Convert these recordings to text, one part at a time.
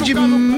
tarde,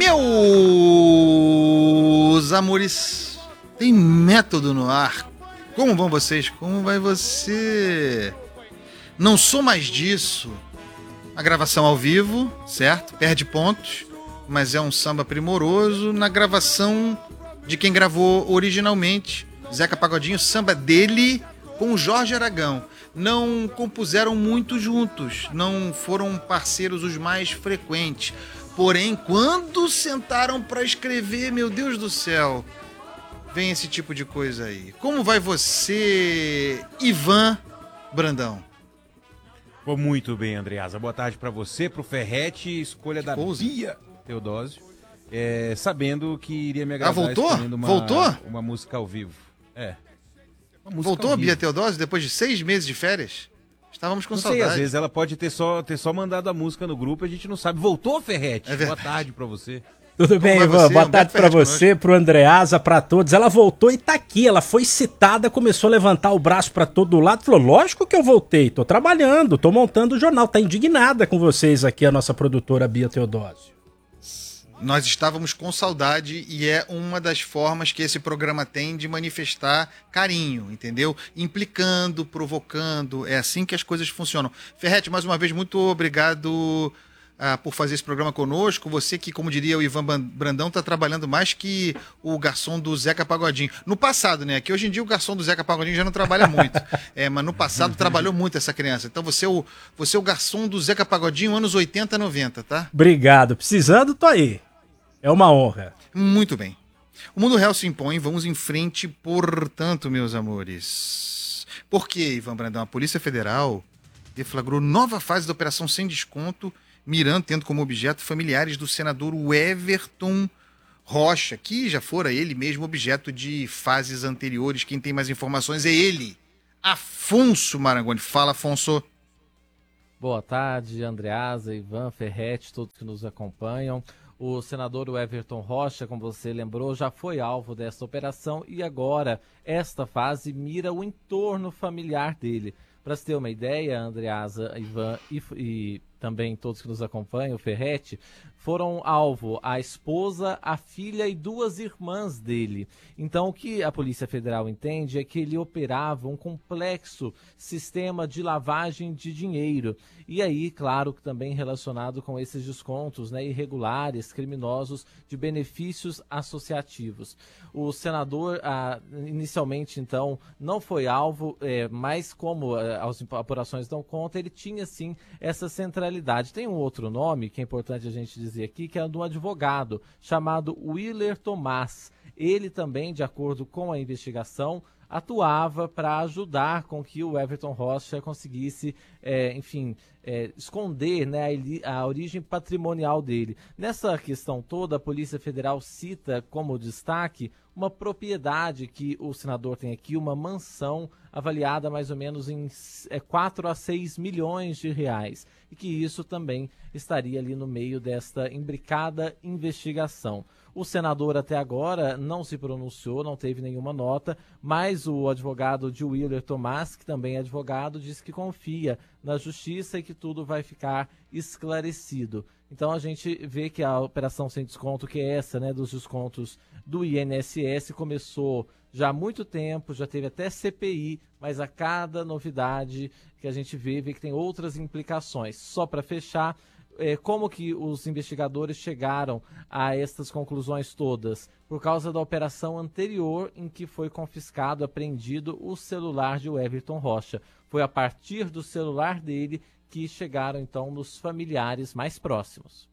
meus amores. Tem método no ar. Como vão vocês? Como vai você? Não sou mais disso. A gravação ao vivo, certo? Perde pontos, mas é um samba primoroso. Na gravação de quem gravou originalmente, Zeca Pagodinho, samba dele com o Jorge Aragão. Não compuseram muito juntos, não foram parceiros os mais frequentes. Porém, quando sentaram para escrever, meu Deus do céu, vem esse tipo de coisa aí. Como vai você, Ivan Brandão? Vou muito bem, Andreasa. Boa tarde para você, pro Ferrete, escolha da Bia Teodósio. Sabendo que iria me agradar. Voltou? Uma música ao vivo. Voltou a Bia Teodósio depois de 6 meses de férias? Estávamos com saudade. Às vezes ela pode ter só mandado a música no grupo, a gente não sabe. Voltou, Ferrete? Boa tarde pra você. Tudo bem, Ivan? Boa tarde pra você, pro Andreasa, pra todos. Ela voltou e tá aqui, ela foi citada, começou a levantar o braço pra todo lado, falou, lógico que eu voltei, tô trabalhando, tô montando o jornal, tá indignada com vocês aqui, a nossa produtora Bia Teodósio. Nós estávamos com saudade e é uma das formas que esse programa tem de manifestar carinho, entendeu? Implicando, provocando, é assim que as coisas funcionam. Ferrete, mais uma vez, muito obrigado por fazer esse programa conosco. Você que, como diria o Ivan Brandão, está trabalhando mais que o garçom do Zeca Pagodinho. No passado, né? Que hoje em dia o garçom do Zeca Pagodinho já não trabalha muito. Mas no passado trabalhou muito essa criança. Então você é o garçom do Zeca Pagodinho anos 80, 90, tá? Obrigado. Precisando, tô aí. É uma honra. Muito bem. O mundo real se impõe, vamos em frente, portanto, meus amores. Por que, Ivan Brandão? A Polícia Federal deflagrou nova fase da Operação Sem Desconto, mirando, tendo como objeto familiares do senador Everton Rocha, que já fora ele mesmo objeto de fases anteriores. Quem tem mais informações é ele, Afonso Marangoni. Fala, Afonso. Boa tarde, Andreasa, Ivan, Ferrete, todos que nos acompanham. O senador Everton Rocha, como você lembrou, já foi alvo desta operação e agora esta fase mira o entorno familiar dele. Para se ter uma ideia, Andreasa, Ivan e também todos que nos acompanham, o Ferrete, foram alvo a esposa, a filha e 2 irmãs dele. Então, o que a Polícia Federal entende é que ele operava um complexo sistema de lavagem de dinheiro. E aí, claro, que também relacionado com esses descontos, né, irregulares, criminosos, de benefícios associativos. O senador, inicialmente, então, não foi alvo, mas como as apurações dão conta, ele tinha, sim, essa centralidade. Tem um outro nome que é importante a gente dizer aqui, que é de um advogado chamado Willer Tomás. Ele também, de acordo com a investigação, atuava para ajudar com que o Everton Rocha conseguisse, esconder, né, a origem patrimonial dele. Nessa questão toda, a Polícia Federal cita como destaque uma propriedade que o senador tem aqui, uma mansão avaliada mais ou menos em 4 a 6 milhões de reais. E que isso também estaria ali no meio desta imbricada investigação. O senador até agora não se pronunciou, não teve nenhuma nota, mas o advogado de Willer Tomás, que também é advogado, disse que confia na justiça e que tudo vai ficar esclarecido. Então a gente vê que a operação sem desconto, que é essa, né, dos descontos do INSS, começou já há muito tempo, já teve até CPI, mas a cada novidade que a gente vê que tem outras implicações. Só para fechar, como que os investigadores chegaram a estas conclusões todas? Por causa da operação anterior em que foi confiscado, apreendido o celular de Everton Rocha. Foi a partir do celular dele que chegaram então nos familiares mais próximos.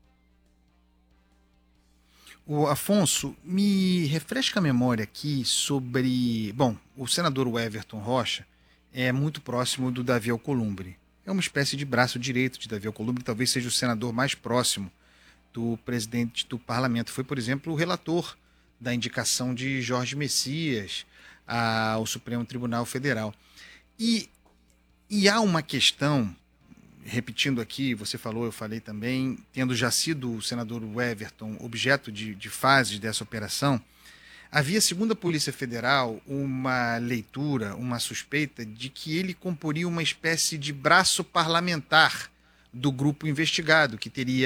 O Afonso, me refresca a memória aqui sobre... Bom, o senador Everton Rocha é muito próximo do Davi Alcolumbre. É uma espécie de braço direito de Davi Alcolumbre, talvez seja o senador mais próximo do presidente do parlamento. Foi, por exemplo, o relator da indicação de Jorge Messias ao Supremo Tribunal Federal. E há uma questão, repetindo aqui, você falou, eu falei também, tendo já sido o senador Everton objeto de fases dessa operação, havia, segundo a Polícia Federal, uma leitura, uma suspeita de que ele comporia uma espécie de braço parlamentar do grupo investigado, que teria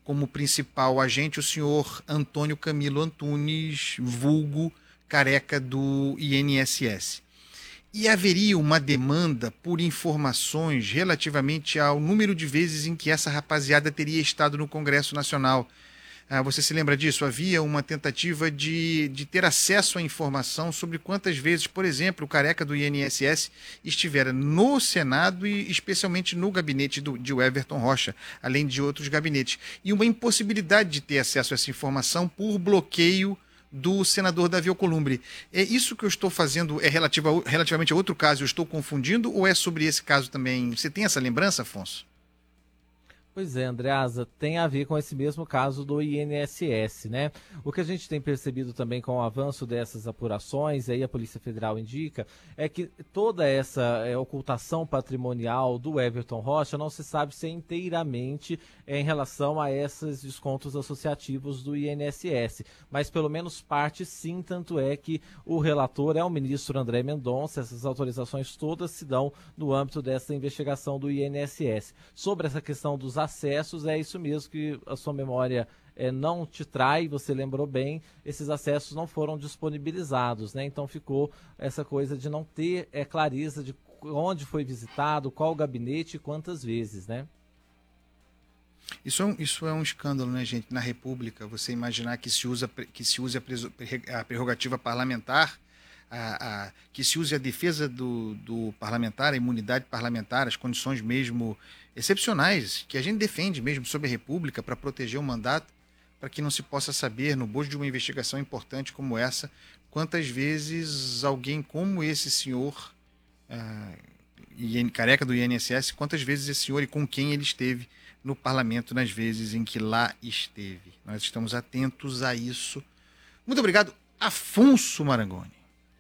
como principal agente o senhor Antônio Camilo Antunes, vulgo Careca do INSS. E haveria uma demanda por informações relativamente ao número de vezes em que essa rapaziada teria estado no Congresso Nacional. Você se lembra disso? Havia uma tentativa de ter acesso à informação sobre quantas vezes, por exemplo, o Careca do INSS estivera no Senado e especialmente no gabinete de Everton Rocha, além de outros gabinetes. E uma impossibilidade de ter acesso a essa informação por bloqueio do senador Davi Alcolumbre. É isso que eu estou fazendo é relativamente a outro caso, eu estou confundindo ou é sobre esse caso também? Você tem essa lembrança, Afonso? Pois é, Andreasa, tem a ver com esse mesmo caso do INSS, né? O que a gente tem percebido também com o avanço dessas apurações, aí a Polícia Federal indica, é que toda essa ocultação patrimonial do Everton Rocha não se sabe se é inteiramente em relação a esses descontos associativos do INSS, mas pelo menos parte sim, tanto é que o relator é o ministro André Mendonça, essas autorizações todas se dão no âmbito dessa investigação do INSS. Sobre essa questão dos acessos, é isso mesmo que a sua memória não te trai, você lembrou bem, esses acessos não foram disponibilizados, né? Então ficou essa coisa de não ter clareza de onde foi visitado, qual gabinete e quantas vezes, né? Isso é um escândalo, né, gente? Na República, você imaginar que se use a prerrogativa parlamentar, que se use a defesa do parlamentar, a imunidade parlamentar, as condições mesmo excepcionais que a gente defende mesmo sobre a República para proteger o mandato, para que não se possa saber, no bojo de uma investigação importante como essa, quantas vezes alguém como esse senhor, Careca do INSS, quantas vezes esse senhor e com quem ele esteve no parlamento nas vezes em que lá esteve. Nós estamos atentos a isso. Muito obrigado, Afonso Marangoni.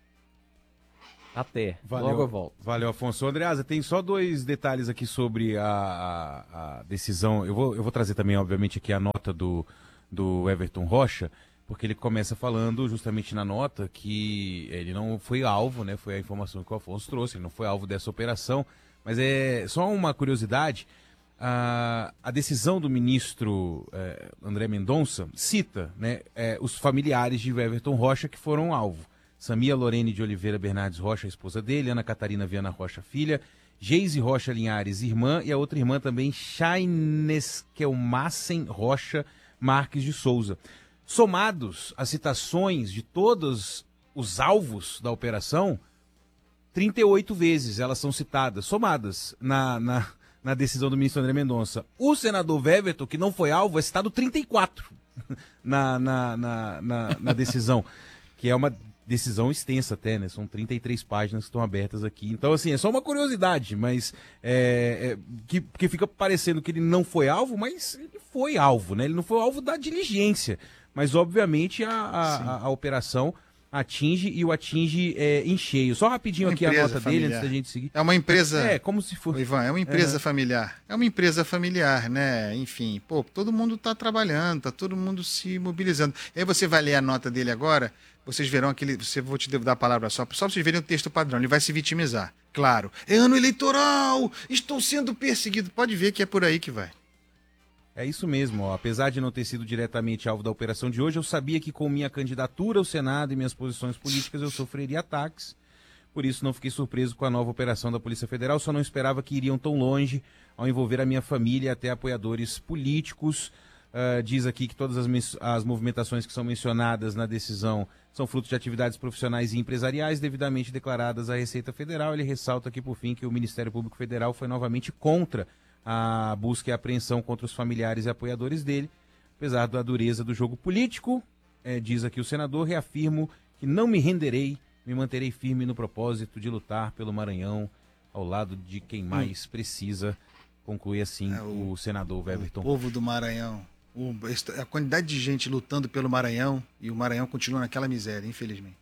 Até. Valeu, logo eu volto. Valeu, Afonso. Andreasa, tem só 2 detalhes aqui sobre a decisão. Eu vou trazer também, obviamente, aqui a nota do Everton Rocha, porque ele começa falando justamente na nota que ele não foi alvo, né? Foi a informação que o Afonso trouxe, ele não foi alvo dessa operação. Mas é só uma curiosidade. A decisão do ministro André Mendonça cita, né, os familiares de Everton Rocha que foram alvo. Samia Lorene de Oliveira Bernardes Rocha, a esposa dele, Ana Catarina Viana Rocha, filha, Geise Rocha Linhares, irmã, e a outra irmã também, Chaineskelmassen Rocha Marques de Souza. Somados as citações de todos os alvos da operação, 38 vezes elas são citadas, somadas na decisão do ministro André Mendonça. O senador Everton, que não foi alvo, é citado 34 na decisão, que é uma decisão extensa até, né? São 33 páginas que estão abertas aqui. Então, assim, é só uma curiosidade, mas que fica parecendo que ele não foi alvo, mas ele foi alvo, né? Ele não foi alvo da diligência. Mas, obviamente, a operação atinge em cheio. Só rapidinho aqui a nota familiar dele, antes da gente seguir. É uma empresa... como se fosse... Ivan, é uma empresa familiar. É uma empresa familiar, né? Enfim, todo mundo está trabalhando, está todo mundo se mobilizando. E aí você vai ler a nota dele agora, vocês verão vou te dar a palavra só para vocês verem o texto padrão, ele vai se vitimizar. Claro, é ano eleitoral, estou sendo perseguido. Pode ver que é por aí que vai. É isso mesmo, ó. Apesar de não ter sido diretamente alvo da operação de hoje, eu sabia que com minha candidatura ao Senado e minhas posições políticas eu sofreria ataques. Por isso não fiquei surpreso com a nova operação da Polícia Federal, só não esperava que iriam tão longe ao envolver a minha família e até apoiadores políticos. Diz aqui que todas as movimentações que são mencionadas na decisão são fruto de atividades profissionais e empresariais devidamente declaradas à Receita Federal. Ele ressalta aqui, por fim, que o Ministério Público Federal foi novamente contra a busca e apreensão contra os familiares e apoiadores dele. Apesar da dureza do jogo político, diz aqui o senador, reafirmo que não me renderei, me manterei firme no propósito de lutar pelo Maranhão ao lado de quem mais precisa. Conclui assim o senador Everton. O povo do Maranhão. A quantidade de gente lutando pelo Maranhão, e o Maranhão continua naquela miséria, infelizmente.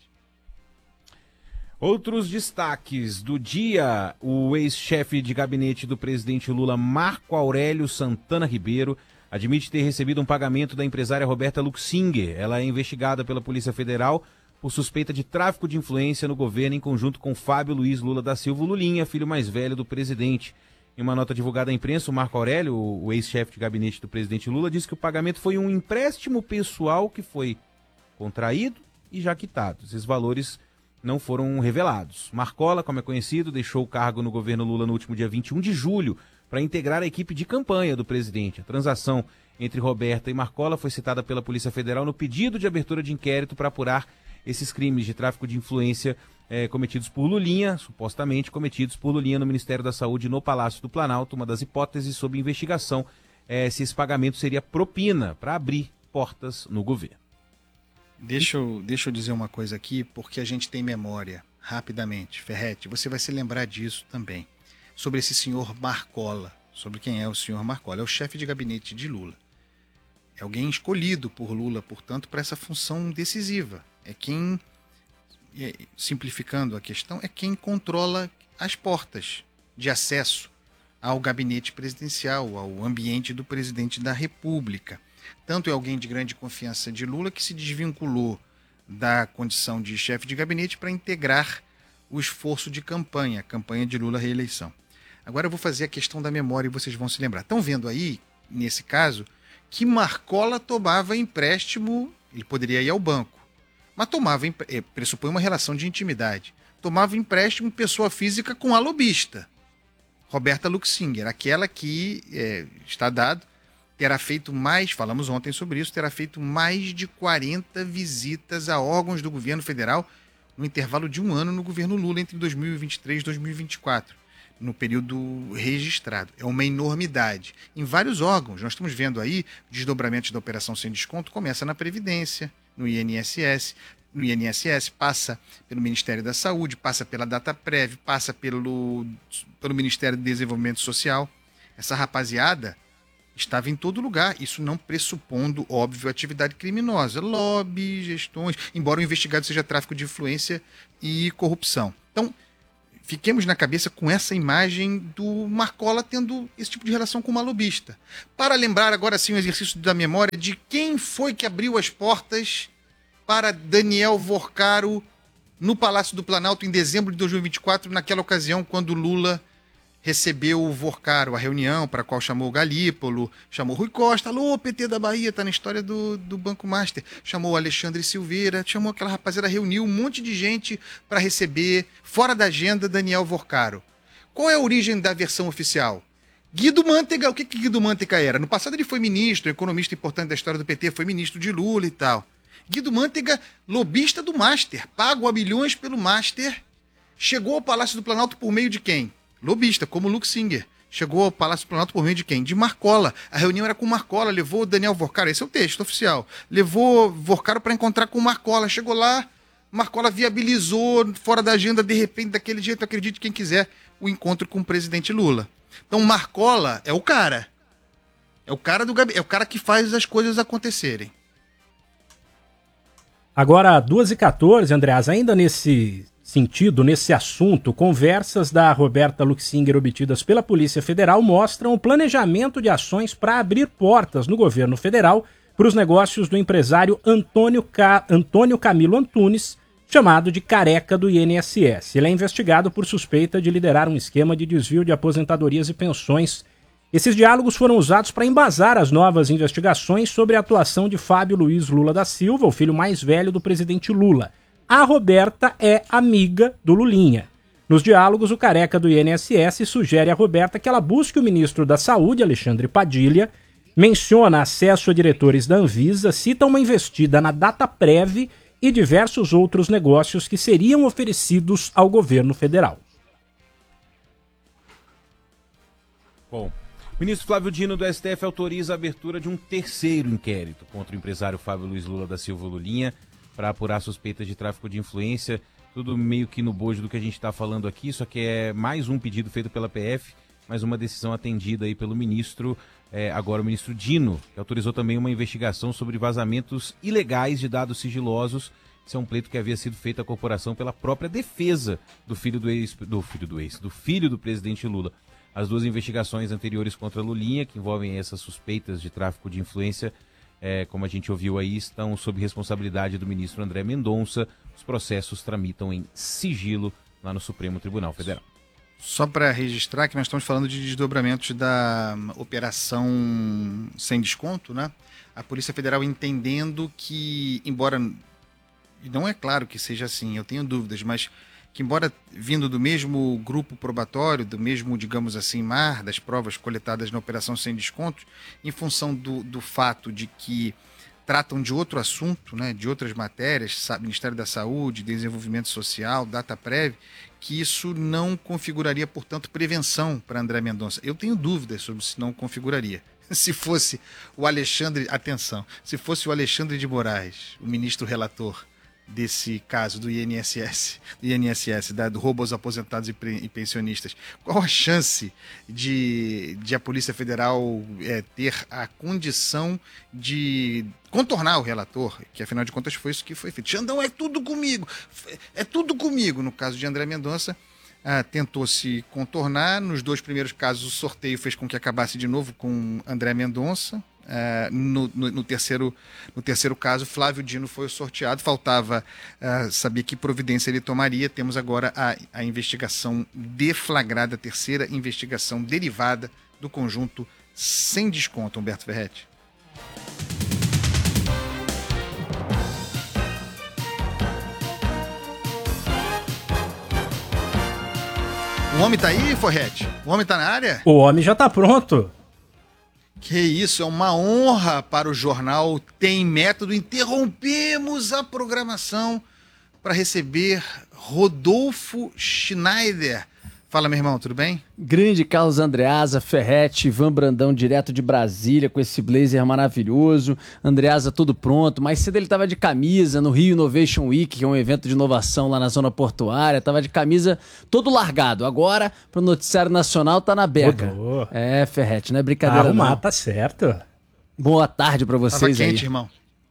Outros destaques do dia: o ex-chefe de gabinete do presidente Lula, Marco Aurélio Santana Ribeiro, admite ter recebido um pagamento da empresária Roberta Luxinger. Ela é investigada pela Polícia Federal por suspeita de tráfico de influência no governo em conjunto com Fábio Luiz Lula da Silva, Lulinha, filho mais velho do presidente. Em uma nota divulgada à imprensa, o Marco Aurélio, o ex-chefe de gabinete do presidente Lula, disse que o pagamento foi um empréstimo pessoal que foi contraído e já quitado. Esses valores não foram revelados. Marcola, como é conhecido, deixou o cargo no governo Lula no último dia 21 de julho para integrar a equipe de campanha do presidente. A transação entre Roberta e Marcola foi citada pela Polícia Federal no pedido de abertura de inquérito para apurar esses crimes de tráfico de influência cometidos por Lulinha, supostamente cometidos por Lulinha no Ministério da Saúde e no Palácio do Planalto. Uma das hipóteses sob investigação se esse pagamento seria propina para abrir portas no governo. Deixa eu dizer uma coisa aqui, porque a gente tem memória, rapidamente. Ferretti, você vai se lembrar disso também. Sobre esse senhor Marcola. Sobre quem é o senhor Marcola. É o chefe de gabinete de Lula. É alguém escolhido por Lula, portanto, para essa função decisiva. É quem, simplificando a questão, é quem controla as portas de acesso ao gabinete presidencial, ao ambiente do presidente da República. Tanto é alguém de grande confiança de Lula que se desvinculou da condição de chefe de gabinete para integrar o esforço de campanha, a campanha de Lula à reeleição. Agora eu vou fazer a questão da memória e vocês vão se lembrar. Estão vendo aí, nesse caso, que Marcola tomava empréstimo, ele poderia ir ao banco, mas pressupõe uma relação de intimidade. Tomava empréstimo pessoa física com a lobista, Roberta Luxinger, aquela que está dado, terá feito mais, falamos ontem sobre isso, terá feito mais de 40 visitas a órgãos do governo federal no intervalo de um ano no governo Lula, entre 2023 e 2024, no período registrado. É uma enormidade. Em vários órgãos, nós estamos vendo aí desdobramentos da Operação Sem Desconto, começa na Previdência, no INSS, passa pelo Ministério da Saúde, passa pela Dataprev, passa pelo Ministério do Desenvolvimento Social. Essa rapaziada estava em todo lugar, isso não pressupondo, óbvio, atividade criminosa, lobby, gestões, embora o investigado seja tráfico de influência e corrupção. Então, fiquemos na cabeça com essa imagem do Marcola tendo esse tipo de relação com uma lobista. Para lembrar agora sim o exercício da memória de quem foi que abriu as portas para Daniel Vorcaro no Palácio do Planalto em dezembro de 2024, naquela ocasião quando Lula recebeu o Vorcaro, a reunião para a qual chamou o Galípolo, chamou Rui Costa, alô, PT da Bahia, tá na história do Banco Master, chamou o Alexandre Silveira, chamou aquela rapaziada, reuniu um monte de gente para receber, fora da agenda, Daniel Vorcaro. Qual é a origem da versão oficial? Guido Mantega, o que Guido Mantega era? No passado ele foi ministro, economista importante da história do PT, foi ministro de Lula e tal. Guido Mantega, lobista do Master, pago a milhões pelo Master, chegou ao Palácio do Planalto por meio de quem? Lobista, como Luxinger. Chegou ao Palácio do Planalto por meio de quem? De Marcola. A reunião era com Marcola, levou o Daniel Vorcaro, esse é o texto oficial, levou Vorcaro para encontrar com Marcola. Chegou lá, Marcola viabilizou, fora da agenda, de repente, daquele jeito, acredite quem quiser, o encontro com o presidente Lula. Então Marcola é o cara. É o cara é o cara que faz as coisas acontecerem. Agora, 2h14, Andreas, ainda nesse sentido, nesse assunto, conversas da Roberta Luxinger obtidas pela Polícia Federal mostram o planejamento de ações para abrir portas no governo federal para os negócios do empresário Antônio Camilo Antunes, chamado de Careca do INSS. Ele é investigado por suspeita de liderar um esquema de desvio de aposentadorias e pensões. Esses diálogos foram usados para embasar as novas investigações sobre a atuação de Fábio Luiz Lula da Silva, o filho mais velho do presidente Lula. A Roberta é amiga do Lulinha. Nos diálogos, o Careca do INSS sugere a Roberta que ela busque o ministro da Saúde, Alexandre Padilha, menciona acesso a diretores da Anvisa, cita uma investida na Dataprev e diversos outros negócios que seriam oferecidos ao governo federal. Bom, o ministro Flávio Dino do STF autoriza a abertura de um terceiro inquérito contra o empresário Fábio Luiz Lula da Silva Lulinha para apurar suspeitas de tráfico de influência, tudo meio que no bojo do que a gente está falando aqui, só que é mais um pedido feito pela PF, mais uma decisão atendida aí pelo ministro, agora o ministro Dino, que autorizou também uma investigação sobre vazamentos ilegais de dados sigilosos. Esse é um pleito que havia sido feito à corporação pela própria defesa do filho do presidente Lula. As duas investigações anteriores contra Lulinha, que envolvem essas suspeitas de tráfico de influência, como a gente ouviu aí, estão sob responsabilidade do ministro André Mendonça. Os processos tramitam em sigilo lá no Supremo Tribunal Federal. Só para registrar que nós estamos falando de desdobramentos da operação sem desconto, né? A Polícia Federal entendendo que, embora, e não é claro que seja assim, eu tenho dúvidas, mas que embora vindo do mesmo grupo probatório, do mesmo, digamos assim, mar das provas coletadas na operação sem desconto, em função do fato de que tratam de outro assunto, né, de outras matérias, Ministério da Saúde, Desenvolvimento Social, DataPrev, que isso não configuraria, portanto, prevenção para André Mendonça. Eu tenho dúvidas sobre se não configuraria. Se fosse o Alexandre, atenção, se fosse o Alexandre de Moraes, o ministro relator desse caso do INSS, do roubo aos aposentados e pensionistas, qual a chance de a Polícia Federal ter a condição de contornar o relator, que afinal de contas foi isso que foi feito. Xandão, é tudo comigo, é tudo comigo. No caso de André Mendonça, tentou se contornar. Nos 2 primeiros casos, o sorteio fez com que acabasse de novo com André Mendonça. No terceiro caso, Flávio Dino foi o sorteado. Faltava saber que providência ele tomaria. Temos agora a investigação deflagrada, a terceira investigação derivada do conjunto sem desconto, Humberto Ferretti. O homem tá aí, Forrete? O homem tá na área? O homem já tá pronto. Que isso, é uma honra para o jornal Tem Método. Interrompemos a programação para receber Rodolfo Schneider. Fala, meu irmão, tudo bem? Grande Carlos Andreasa, Ferretti, Ivan Brandão, direto de Brasília, com esse blazer maravilhoso. Andreasa todo pronto. Mais cedo ele tava de camisa no Rio Innovation Week, que é um evento de inovação lá na zona portuária. Tava de camisa todo largado. Agora, pro noticiário nacional, tá na beca. Rodou. Ferretti, não é brincadeira não. Tá certo. Boa tarde pra vocês aí. Tava quente, irmão.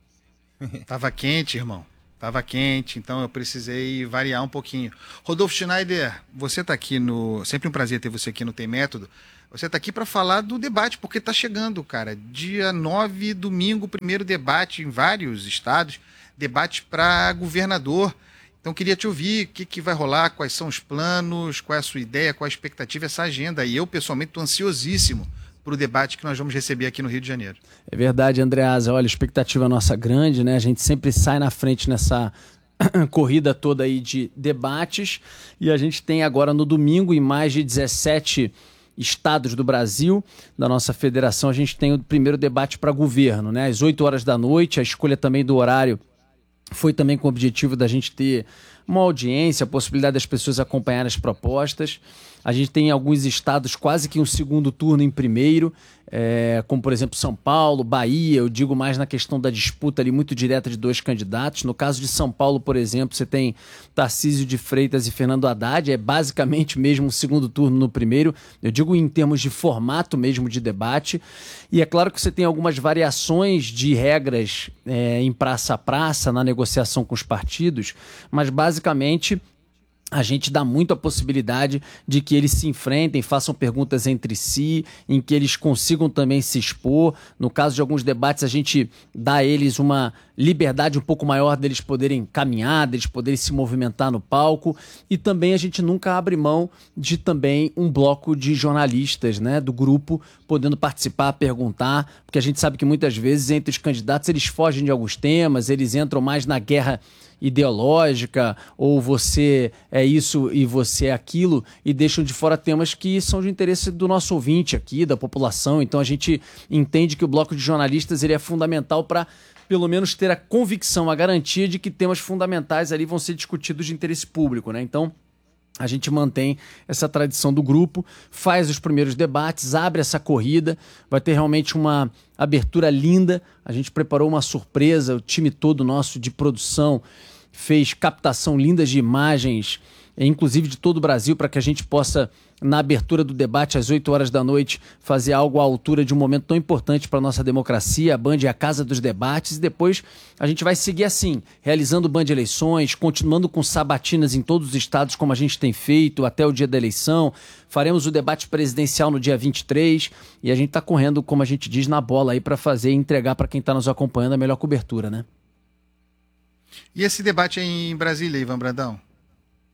Tava quente, irmão. Tava quente, então eu precisei variar um pouquinho. Rodolfo Schneider, você está aqui no... Sempre um prazer ter você aqui no Tem Método. Você está aqui para falar do debate, porque está chegando, cara. Dia 9, domingo, primeiro debate em vários estados. Debate para governador. Então queria te ouvir, o que vai rolar, quais são os planos, qual é a sua ideia, qual a expectativa, essa agenda. E eu, pessoalmente, estou ansiosíssimo para o debate que nós vamos receber aqui no Rio de Janeiro. É verdade, Andreasa. Olha, a expectativa nossa grande, né? A gente sempre sai na frente nessa corrida toda aí de debates e a gente tem agora no domingo, em mais de 17 estados do Brasil, da nossa federação, a gente tem o primeiro debate para governo, né? Às 8 horas da noite, a escolha também do horário foi também com o objetivo da gente ter uma audiência, a possibilidade das pessoas acompanharem as propostas. A gente tem em alguns estados quase que um segundo turno em primeiro, como por exemplo São Paulo, Bahia. Eu digo mais na questão da disputa ali muito direta de 2 candidatos. No caso de São Paulo, por exemplo, você tem Tarcísio de Freitas e Fernando Haddad, é basicamente mesmo um segundo turno no primeiro. Eu digo em termos de formato mesmo de debate. E é claro que você tem algumas variações de regras em praça a praça, na negociação com os partidos, mas basicamente a gente dá muito a possibilidade de que eles se enfrentem, façam perguntas entre si, em que eles consigam também se expor. No caso de alguns debates, a gente dá a eles uma liberdade um pouco maior deles poderem caminhar, deles poderem se movimentar no palco. E também a gente nunca abre mão de também um bloco de jornalistas, né, do grupo, podendo participar, perguntar, porque a gente sabe que muitas vezes entre os candidatos eles fogem de alguns temas, eles entram mais na guerra ideológica, ou você é isso e você é aquilo, e deixam de fora temas que são de interesse do nosso ouvinte aqui, da população. Então a gente entende que o bloco de jornalistas ele é fundamental para pelo menos ter a convicção, a garantia de que temas fundamentais ali vão ser discutidos de interesse público, né? Então a gente mantém essa tradição do grupo, faz os primeiros debates, abre essa corrida, vai ter realmente uma abertura linda. A gente preparou uma surpresa, o time todo nosso de produção fez captação linda de imagens, inclusive de todo o Brasil, para que a gente possa, na abertura do debate, às 8 horas da noite, fazer algo à altura de um momento tão importante para a nossa democracia. A Band é a casa dos debates, e depois a gente vai seguir assim, realizando Band Eleições, continuando com sabatinas em todos os estados, como a gente tem feito até o dia da eleição. Faremos o debate presidencial no dia 23, e a gente está correndo, como a gente diz, na bola aí para fazer e entregar para quem está nos acompanhando a melhor cobertura, né? E esse debate aí em Brasília, Ivan Brandão?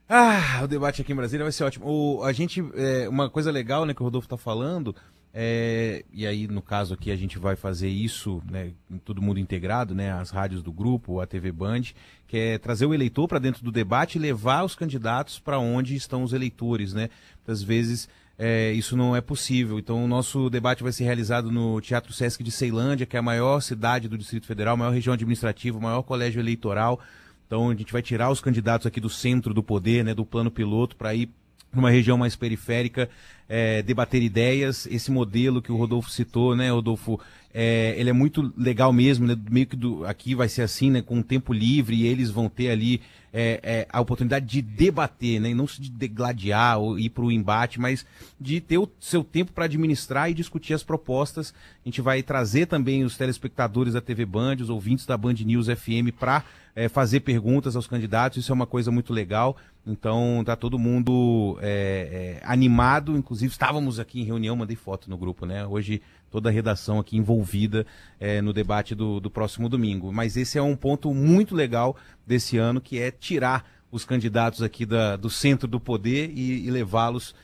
O debate aqui em Brasília vai ser ótimo. Uma coisa legal, né, que o Rodolfo está falando, e aí no caso aqui a gente vai fazer isso, né, em todo mundo integrado, né, as rádios do grupo, a TV Band, que é trazer o eleitor para dentro do debate e levar os candidatos para onde estão os eleitores, né? Às vezes isso não é possível. Então o nosso debate vai ser realizado no Teatro Sesc de Ceilândia, que é a maior cidade do Distrito Federal, a maior região administrativa, o maior colégio eleitoral. Então a gente vai tirar os candidatos aqui do centro do poder, né, do plano piloto, para ir para uma região mais periférica, debater ideias. Esse modelo que o Rodolfo citou, né, Rodolfo, ele é muito legal mesmo, né, meio que aqui vai ser assim, né, com um tempo livre, e eles vão ter ali a oportunidade de debater, né, e não de degladiar ou ir para o embate, mas de ter o seu tempo para administrar e discutir as propostas. A gente vai trazer também os telespectadores da TV Band, os ouvintes da Band News FM para fazer perguntas aos candidatos. Isso é uma coisa muito legal. Então tá todo mundo animado, inclusive estávamos aqui em reunião, mandei foto no grupo, né? Hoje toda a redação aqui envolvida no debate do próximo domingo. Mas esse é um ponto muito legal desse ano, que é tirar os candidatos aqui do centro do poder e levá-los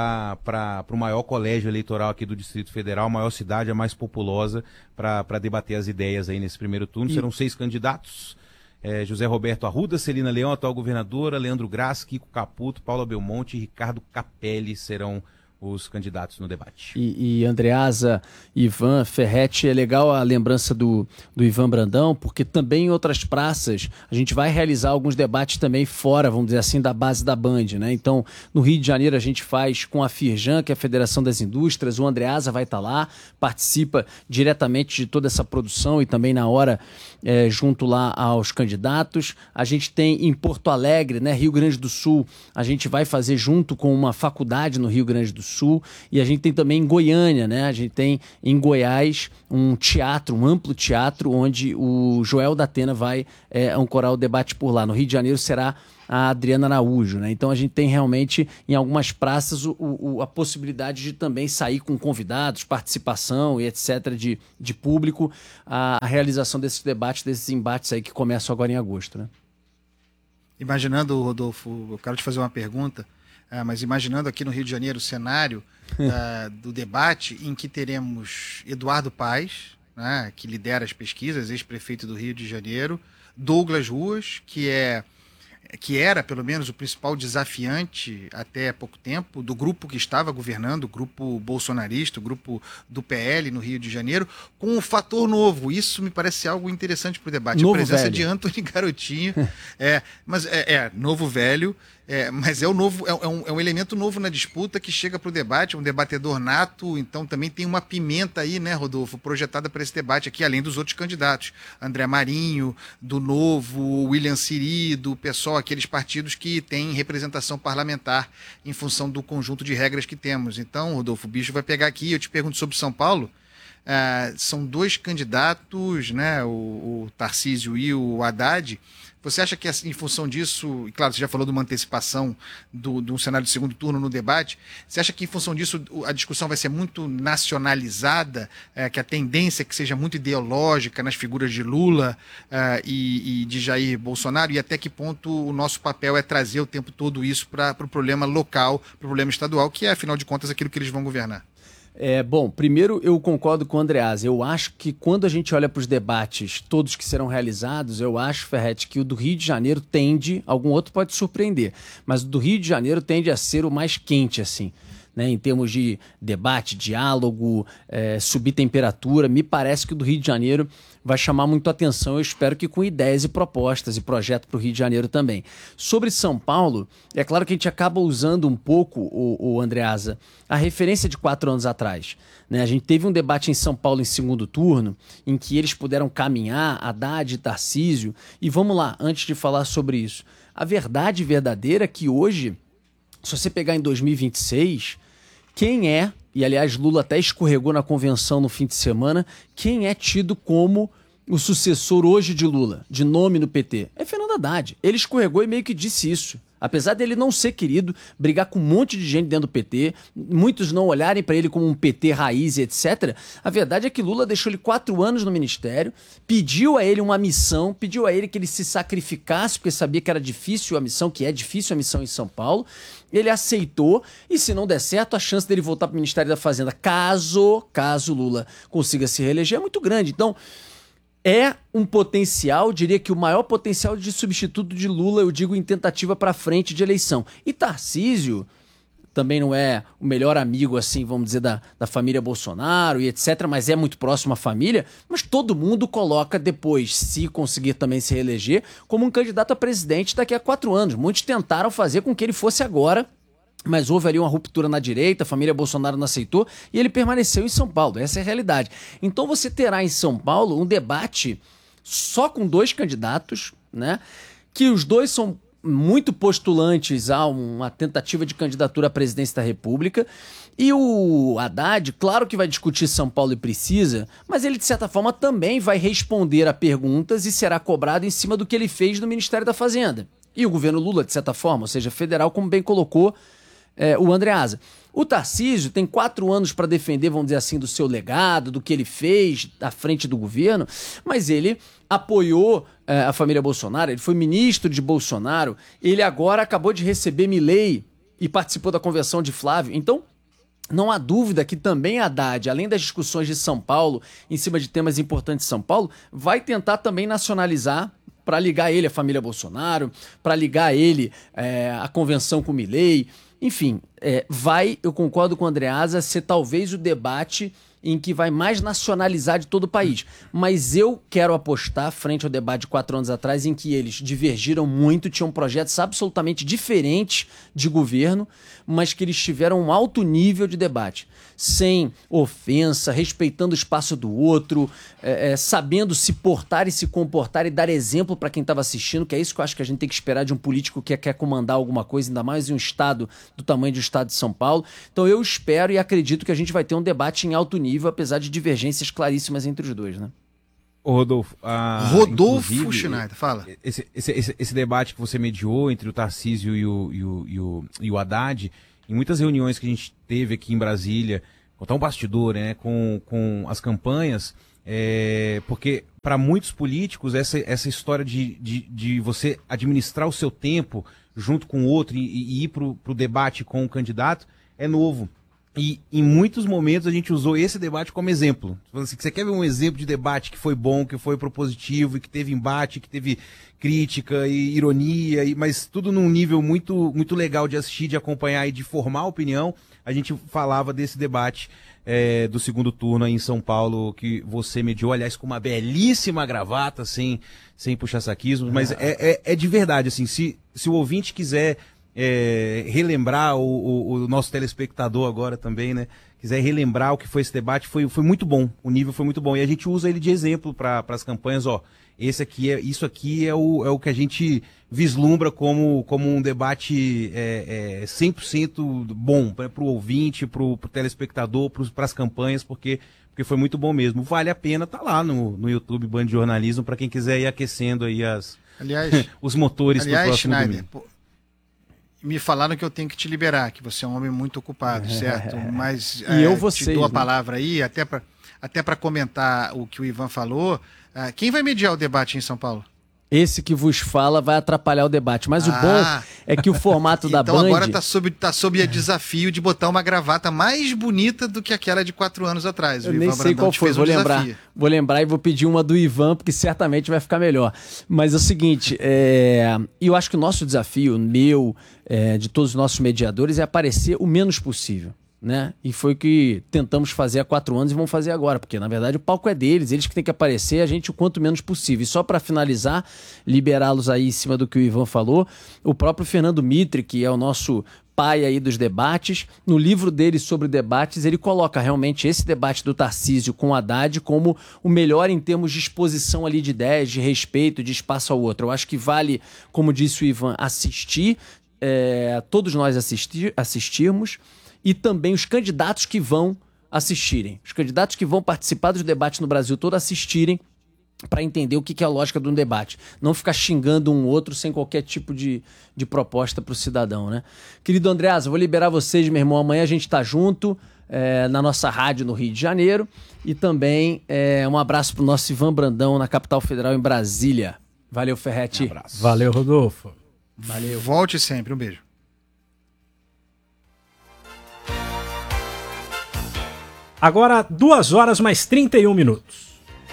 para o maior colégio eleitoral aqui do Distrito Federal, a maior cidade, a mais populosa, para debater as ideias aí nesse primeiro turno. Serão 6 candidatos. José Roberto Arruda, Celina Leão, atual governadora, Leandro Graz, Kiko Caputo, Paula Belmonte e Ricardo Capelli serão os candidatos no debate. E Andreasa, Ivan, Ferretti, é legal a lembrança do Ivan Brandão, porque também em outras praças a gente vai realizar alguns debates também fora, vamos dizer assim, da base da Band, né? Então, no Rio de Janeiro a gente faz com a Firjan, que é a Federação das Indústrias, o Andreasa vai estar lá, participa diretamente de toda essa produção e também na hora junto lá aos candidatos. A gente tem em Porto Alegre, né, Rio Grande do Sul, a gente vai fazer junto com uma faculdade no Rio Grande do Sul, e a gente tem também em Goiânia, né? A gente tem em Goiás um teatro, um amplo teatro, onde o Joel da Atena vai ancorar o debate por lá. No Rio de Janeiro será a Adriana Araújo, né? Então a gente tem realmente em algumas praças a possibilidade de também sair com convidados, participação e etc. de público, a realização desses debates, desses embates aí que começam agora em agosto, né? Imaginando, Rodolfo, eu quero te fazer uma pergunta, mas imaginando aqui no Rio de Janeiro o cenário do debate em que teremos Eduardo Paes, né, que lidera as pesquisas, ex-prefeito do Rio de Janeiro, Douglas Ruas, que era, pelo menos, o principal desafiante até pouco tempo do grupo que estava governando, o grupo bolsonarista, o grupo do PL no Rio de Janeiro, com um fator novo. Isso me parece algo interessante para o debate. Novo a presença velho. de Antony Garotinho. Mas novo velho. Mas é um elemento novo na disputa que chega para o debate, um debatedor nato, então também tem uma pimenta aí, né, Rodolfo, projetada para esse debate aqui, além dos outros candidatos. André Marinho, do Novo, William Siri, do PSOL, aqueles partidos que têm representação parlamentar em função do conjunto de regras que temos. Então, Rodolfo, o bicho vai pegar aqui. Eu te pergunto sobre São Paulo. São 2 candidatos, né, o Tarcísio e o Haddad. Você acha que, em função disso, e claro, você já falou de uma antecipação do cenário de segundo turno no debate, você acha que, em função disso, a discussão vai ser muito nacionalizada, que a tendência é que seja muito ideológica nas figuras de Lula e de Jair Bolsonaro, e até que ponto o nosso papel é trazer o tempo todo isso para o problema local, para o problema estadual, que é, afinal de contas, aquilo que eles vão governar? Bom, primeiro eu concordo com o Andreasa. Eu acho que quando a gente olha para os debates, todos que serão realizados, eu acho, Ferretti, que o do Rio de Janeiro tende, algum outro pode surpreender, mas o do Rio de Janeiro tende a ser o mais quente, assim, né, em termos de debate, diálogo, subir temperatura. Me parece que o do Rio de Janeiro vai chamar muito a atenção. Eu espero que com ideias e propostas e projeto para o Rio de Janeiro também. Sobre São Paulo, é claro que a gente acaba usando um pouco, o Andreasa, a referência de 4 anos atrás, né? A gente teve um debate em São Paulo em segundo turno, em que eles puderam caminhar, Haddad e Tarcísio, e vamos lá, antes de falar sobre isso, a verdade verdadeira é que hoje, se você pegar em 2026, quem é, e aliás Lula até escorregou na convenção no fim de semana, quem é tido como o sucessor hoje de Lula, de nome no PT? É Fernando Haddad. Ele escorregou e meio que disse isso. Apesar dele não ser querido, brigar com um monte de gente dentro do PT, muitos não olharem para ele como um PT raiz e etc., a verdade é que Lula deixou ele 4 anos no ministério, pediu a ele uma missão, pediu a ele que ele se sacrificasse, porque sabia que era difícil a missão, que é difícil a missão em São Paulo. Ele aceitou, e se não der certo, a chance dele voltar para o Ministério da Fazenda, caso Lula consiga se reeleger, é muito grande. Então, é um potencial, diria que o maior potencial de substituto de Lula, eu digo em tentativa para frente de eleição. E Tarcísio também não é o melhor amigo, assim, vamos dizer, da família Bolsonaro e etc., mas é muito próximo à família, mas todo mundo coloca depois, se conseguir também se reeleger, como um candidato a presidente daqui a 4 anos. Muitos tentaram fazer com que ele fosse agora, mas houve ali uma ruptura na direita, a família Bolsonaro não aceitou e ele permaneceu em São Paulo. Essa é a realidade. Então você terá em São Paulo um debate só com 2 candidatos, né? Que os 2 são muito postulantes a uma tentativa de candidatura à presidência da República. E o Haddad, claro que vai discutir São Paulo e precisa, mas ele, de certa forma, também vai responder a perguntas e será cobrado em cima do que ele fez no Ministério da Fazenda. E o governo Lula, de certa forma, ou seja, federal, como bem colocou o Andreasa. O Tarcísio tem 4 anos para defender, vamos dizer assim, do seu legado, do que ele fez à frente do governo, mas ele apoiou a família Bolsonaro, ele foi ministro de Bolsonaro, ele agora acabou de receber Milei e participou da convenção de Flávio. Então, não há dúvida que também Haddad, além das discussões de São Paulo, em cima de temas importantes de São Paulo, vai tentar também nacionalizar para ligar ele à família Bolsonaro, para ligar ele à convenção com Milei. Enfim, eu concordo com o Andreasa, ser talvez o debate em que vai mais nacionalizar de todo o país. Mas eu quero apostar, frente ao debate de 4 anos atrás, em que eles divergiram muito, tinham projetos absolutamente diferentes de governo, mas que eles tiveram um alto nível de debate. Sem ofensa, respeitando o espaço do outro, sabendo se portar e se comportar e dar exemplo para quem estava assistindo, que é isso que eu acho que a gente tem que esperar de um político que quer comandar alguma coisa, ainda mais em um estado do tamanho do estado de São Paulo. Então eu espero e acredito que a gente vai ter um debate em alto nível, apesar de divergências claríssimas entre os 2, né? Ô, Rodolfo, Rodolfo Schneider, fala. Esse debate que você mediou entre o Tarcísio e o Haddad, em muitas reuniões que a gente teve aqui em Brasília, contar um bastidor, né, com as campanhas, porque para muitos políticos essa história de você administrar o seu tempo junto com o outro e ir para o debate com o candidato é novo. E em muitos momentos a gente usou esse debate como exemplo. Assim, você quer ver um exemplo de debate que foi bom, que foi propositivo, e que teve embate, que teve crítica e ironia, mas tudo num nível muito, muito legal de assistir, de acompanhar e de formar opinião. A gente falava desse debate do segundo turno aí em São Paulo, que você mediou, aliás, com uma belíssima gravata, sem puxa-saquismo, mas é de verdade, assim, se o ouvinte quiser relembrar, o nosso telespectador agora também, né? Quiser relembrar o que foi esse debate, foi muito bom. O nível foi muito bom. E a gente usa ele de exemplo para as campanhas, ó. Isso aqui é o que a gente vislumbra como um debate 100% bom para o ouvinte, para o telespectador, para as campanhas, porque foi muito bom mesmo. Vale a pena estar lá no YouTube Band de Jornalismo para quem quiser ir aquecendo aí os motores para o próximo domingo. Me falaram que eu tenho que te liberar, que você é um homem muito ocupado, certo? Mas e eu vocês, te dou a né? palavra aí, até para comentar o que o Ivan falou. Quem vai mediar o debate em São Paulo? Esse que vos fala vai atrapalhar o debate. Mas o bom é que o formato da Band... Então agora tá sob o desafio de botar uma gravata mais bonita do que aquela de 4 anos atrás. Eu nem sei qual foi, vou lembrar e vou pedir uma do Ivan, porque certamente vai ficar melhor. Mas é o seguinte, eu acho que o nosso desafio, de todos os nossos mediadores, é aparecer o menos possível. Né? E foi o que tentamos fazer há 4 anos e vamos fazer agora, porque na verdade o palco é deles, eles que têm que aparecer, a gente o quanto menos possível. E só para finalizar, liberá-los aí em cima do que o Ivan falou, o próprio Fernando Mitre, que é o nosso pai aí dos debates, no livro dele sobre debates, ele coloca realmente esse debate do Tarcísio com o Haddad como o melhor em termos de exposição ali de ideias, de respeito, de espaço ao outro. Eu acho que vale, como disse o Ivan, assistir, todos nós assistirmos, e também os candidatos que vão assistirem. Os candidatos que vão participar dos debates no Brasil todo assistirem para entender o que é a lógica de um debate. Não ficar xingando um outro sem qualquer tipo de proposta para o cidadão, né? Querido Andreasa, vou liberar vocês, meu irmão. Amanhã a gente tá junto na nossa rádio no Rio de Janeiro. E também um abraço pro nosso Ivan Brandão na capital federal em Brasília. Valeu, Ferretti. abraço. Valeu, Rodolfo. Valeu. Volte sempre. Um beijo. Agora, 2 horas mais 31 minutos.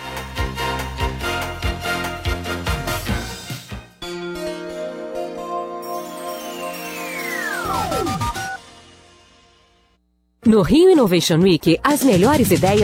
No Rio Innovation Week, as melhores ideias.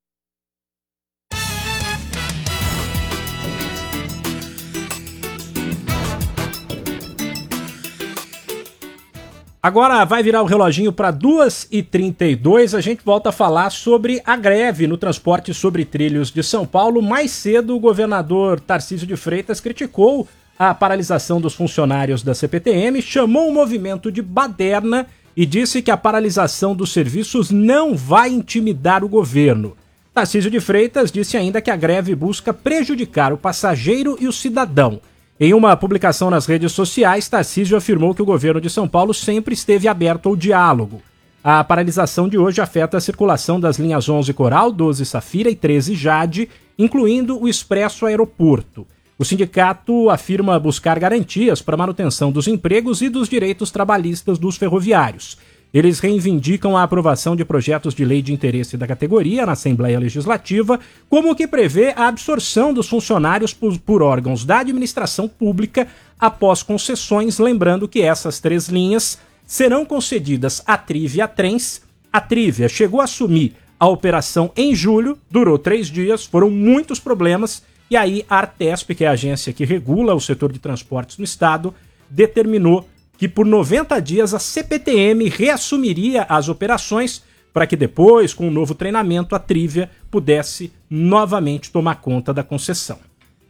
Agora vai virar o reloginho para 2h32, a gente volta a falar sobre a greve no transporte sobre trilhos de São Paulo. Mais cedo, o governador Tarcísio de Freitas criticou a paralisação dos funcionários da CPTM, chamou o movimento de baderna e disse que a paralisação dos serviços não vai intimidar o governo. Tarcísio de Freitas disse ainda que a greve busca prejudicar o passageiro e o cidadão. Em uma publicação nas redes sociais, Tarcísio afirmou que o governo de São Paulo sempre esteve aberto ao diálogo. A paralisação de hoje afeta a circulação das linhas 11 Coral, 12 Safira e 13 Jade, incluindo o Expresso Aeroporto. O sindicato afirma buscar garantias para a manutenção dos empregos e dos direitos trabalhistas dos ferroviários. Eles reivindicam a aprovação de projetos de lei de interesse da categoria na Assembleia Legislativa, como o que prevê a absorção dos funcionários por órgãos da administração pública após concessões, lembrando que essas 3 linhas serão concedidas à Trívia Trens. A Trívia chegou a assumir a operação em julho, durou 3 dias, foram muitos problemas, e aí a Artesp, que é a agência que regula o setor de transportes no estado, determinou que por 90 dias a CPTM reassumiria as operações para que depois, com um novo treinamento, a Trívia pudesse novamente tomar conta da concessão.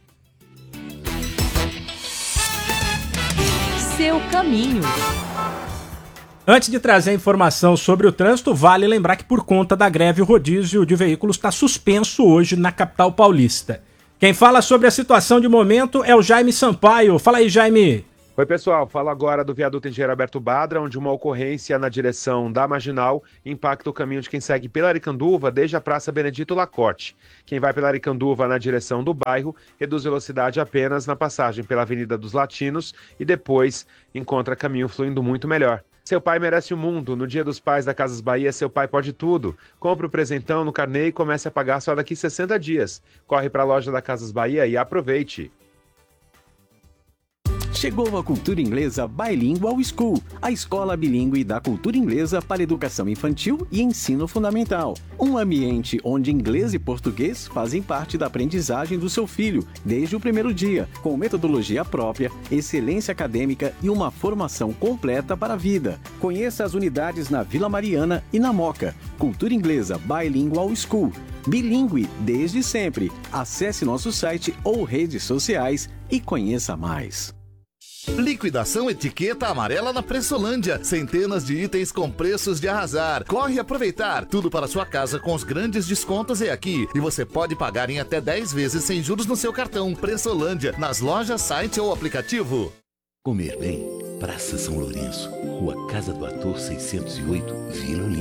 Seu caminho. Antes de trazer a informação sobre o trânsito, vale lembrar que por conta da greve o rodízio de veículos está suspenso hoje na capital paulista. Quem fala sobre a situação de momento é o Jaime Sampaio. Fala aí, Jaime. Oi, pessoal. Falo agora do viaduto Engenheiro Alberto Badra, onde uma ocorrência na direção da Marginal impacta o caminho de quem segue pela Aricanduva desde a Praça Benedito Lacorte. Quem vai pela Aricanduva na direção do bairro reduz velocidade apenas na passagem pela Avenida dos Latinos e depois encontra caminho fluindo muito melhor. Seu pai merece o mundo. No Dia dos Pais da Casas Bahia, seu pai pode tudo. Compre o presentão no carnê e comece a pagar só daqui 60 dias. Corre para a loja da Casas Bahia e aproveite. Chegou a Cultura Inglesa Bilingual School, a escola bilíngue da cultura inglesa para educação infantil e ensino fundamental. Um ambiente onde inglês e português fazem parte da aprendizagem do seu filho, desde o primeiro dia, com metodologia própria, excelência acadêmica e uma formação completa para a vida. Conheça as unidades na Vila Mariana e na Moca. Cultura Inglesa Bilingual School. Bilíngue desde sempre. Acesse nosso site ou redes sociais e conheça mais. Liquidação Etiqueta Amarela na Pressolândia. Centenas de itens com preços de arrasar. Corre aproveitar. Tudo para sua casa com os grandes descontos é aqui. E você pode pagar em até 10 vezes sem juros no seu cartão. Pressolândia, nas lojas, site ou aplicativo. Comer bem. Praça São Lourenço. Rua Casa do Ator 608, Vila Olímpia.